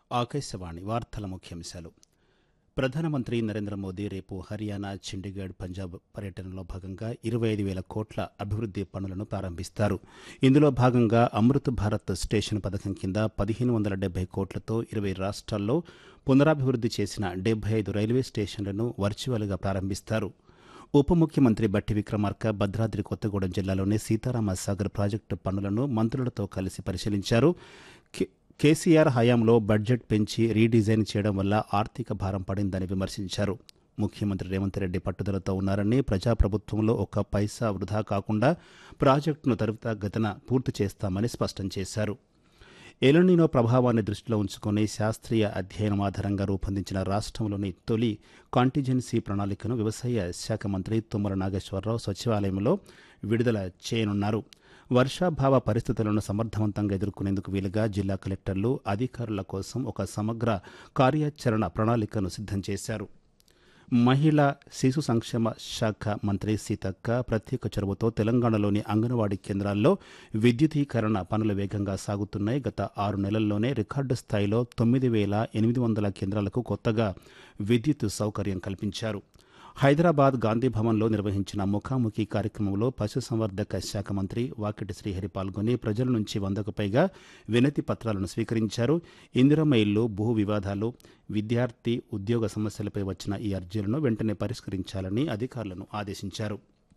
ఆకాశవాణి వార్తల ముఖ్యాంశాలు. ప్రధానమంత్రి నరేంద్ర మోదీ రేపు హర్యానా, చండీగఢ్, పంజాబ్ పర్యటనలో భాగంగా 25,000 కోట్ల అభివృద్ది పనులను ప్రారంభిస్తారు. ఇందులో భాగంగా అమృత్ భారత్ స్టేషన్ పథకం కింద 1,570 కోట్లతో 20 రాష్ట్రాల్లో పునరాభివృద్ది చేసిన 75 రైల్వే స్టేషన్లను వర్చువల్గా ప్రారంభిస్తారు. ఉప ముఖ్యమంత్రి బట్టి విక్రమార్క భద్రాద్రి కొత్తగూడెం జిల్లాలోని సీతారామ సాగర్ ప్రాజెక్టు పనులను మంత్రులతో కలిసి పరిశీలించారు. కేసీఆర్ హయాంలో బడ్జెట్ పెంచి రీడిజైన్ చేయడం వల్ల ఆర్థిక భారం పడిందని విమర్శించారు. ముఖ్యమంత్రి రేవంత్ రెడ్డి పట్టుదలతో ఉన్నారని, ప్రజాప్రభుత్వంలో ఒక్క పైసా వృధా కాకుండా ప్రాజెక్టును త్వరితగతిన పూర్తి చేస్తామని స్పష్టం చేశారు. ఎల్నినో ప్రభావాన్ని దృష్టిలో ఉంచుకుని శాస్త్రీయ అధ్యయనం ఆధారంగా రూపొందించిన రాష్ట్రంలోని తొలి కాంటిజెన్సీ ప్రణాళికను వ్యవసాయ శాఖ మంత్రి తుమ్మల నాగేశ్వరరావు సచివాలయంలో విడుదల చేయనున్నారు. వర్షాభావ పరిస్థితులను సమర్థవంతంగా ఎదుర్కొనేందుకు వీలుగా జిల్లా కలెక్టర్లు, అధికారుల కోసం ఒక సమగ్ర కార్యాచరణ ప్రణాళికను సిద్ధం చేశారు. మహిళా శిశు సంక్షేమ శాఖ మంత్రి సీతక్క ప్రత్యేక చొరవతో తెలంగాణలోని అంగన్వాడీ కేంద్రాల్లో విద్యుదీకరణ పనులు వేగంగా సాగుతున్నాయి. గత 6 నెలల్లోనే రికార్డు స్థాయిలో 9,800 కేంద్రాలకు కొత్తగా విద్యుత్ సౌకర్యం కల్పించారు. హైదరాబాద్ గాంధీభవన్లో నిర్వహించిన ముఖాముఖి కార్యక్రమంలో పశుసంవర్ధక శాఖ మంత్రి వాకిటి శ్రీహరి పాల్గొని ప్రజల నుంచి 100కు పైగా వినతి పత్రాలను స్వీకరించారు. ఇందిరమ్మ ఇల్లు, భూ వివాదాలు, విద్యార్థి, ఉద్యోగ సమస్యలపై వచ్చిన ఈ అర్జీలను వెంటనే పరిష్కరించాలని అధికారులను ఆదేశించారు.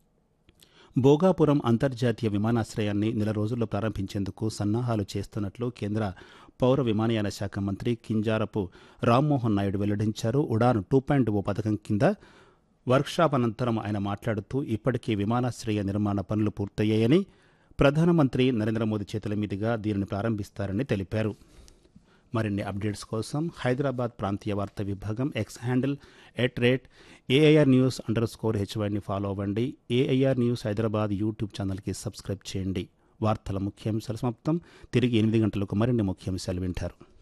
భోగాపురం అంతర్జాతీయ విమానాశ్రయాన్ని నెల రోజుల్లో ప్రారంభించేందుకు సన్నాహాలు చేస్తున్నట్లు కేంద్ర పౌర విమానయాన శాఖ మంత్రి కింజారపు రామ్మోహన్ నాయుడు వెల్లడించారు. ఉడాన్ 2.0 పథకం కింద వర్క్షాప్ అనంతరం ఆయన మాట్లాడుతూ ఇప్పటికే విమానాశ్రయ నిర్మాణ పనులు పూర్తయ్యాయని, ప్రధానమంత్రి నరేంద్ర మోదీ చేతుల మీదుగా దీనిని ప్రారంభిస్తారని తెలిపారు. మరిన్ని అప్డేట్స్ కోసం హైదరాబాద్ ప్రాంతీయ వార్తా విభాగం ఎక్స్ హ్యాండిల్ @AIRnews_HYని ఫాలో అవ్వండి. AIR న్యూస్ హైదరాబాద్ యూట్యూబ్ ఛానల్కి సబ్స్క్రైబ్ చేయండి. వార్తల ముఖ్యాంశాలు సమాప్తం. తిరిగి 8 గంటలకు మరిన్ని ముఖ్యాంశాలు వింటారు.